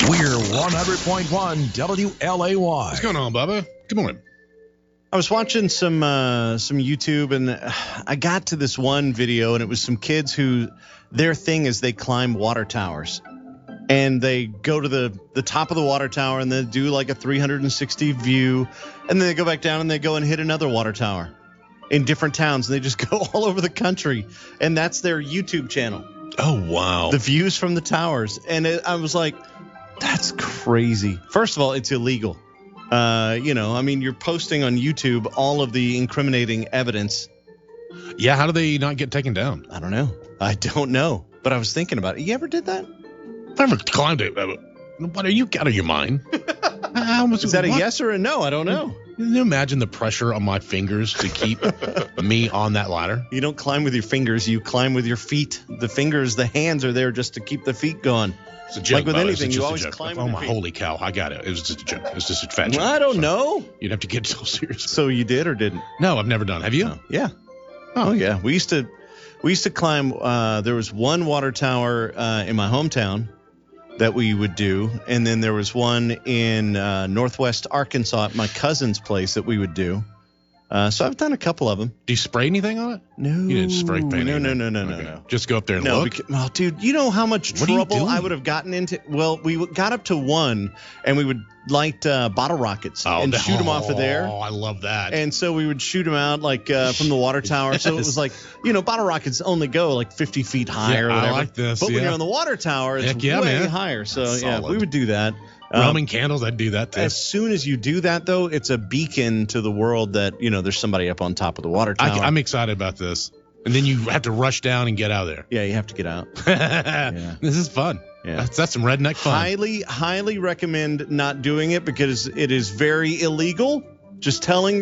We're 100.1 WLAY. What's going on, Bubba? Good morning. I was watching some YouTube, and I got to this one video, and it was some kids who their thing is they climb water towers. And they go to the top of the water tower, and they do like a 360 view, and then they go back down and they go and hit another water tower in different towns, and they just go all over the country. And that's their YouTube channel. Oh, wow. The views from the towers. And I was like, that's crazy. First of all, it's illegal. You're posting on YouTube all of the incriminating evidence. Yeah, how do they not get taken down? I don't know. But I was thinking about it. You ever did that? I never climbed it. What are you out of your mind? Is that a yes or a no? I don't know. Can you imagine the pressure on my fingers to keep me on that ladder? You don't climb with your fingers. You climb with your feet. The fingers, the hands are there just to keep the feet going. It's a joke. Like with anything, you always climb with your feet. Holy cow. I got it. It was just a joke. It was just a fat joke. Well, I don't know. You'd have to get so serious. So you did or didn't? No, I've never done. Have you? Yeah. Oh, yeah. We used to climb. There was one water tower in my hometown that we would do, and then there was one in northwest Arkansas at my cousin's place that we would do. So I've done a couple of them. Do you spray anything on it? No. You didn't spray paint anything? No. Just go up there and look? Well, dude, you know how much trouble I would have gotten into? Well, we got up to one, and we would light bottle rockets and shoot them off of there. Oh, I love that. And so we would shoot them out from the water tower. Yes. So it was like, bottle rockets only go like 50 feet high or whatever. I like this. But when you're on the water tower, it's way higher. So, we would do that. Roman candles, I'd do that too. As soon as you do that, though, it's a beacon to the world that, there's somebody up on top of the water tower. I'm excited about this. And then you have to rush down and get out of there. Yeah, you have to get out. This is fun. Yeah. That's some redneck fun. Highly recommend not doing it because it is very illegal. Just telling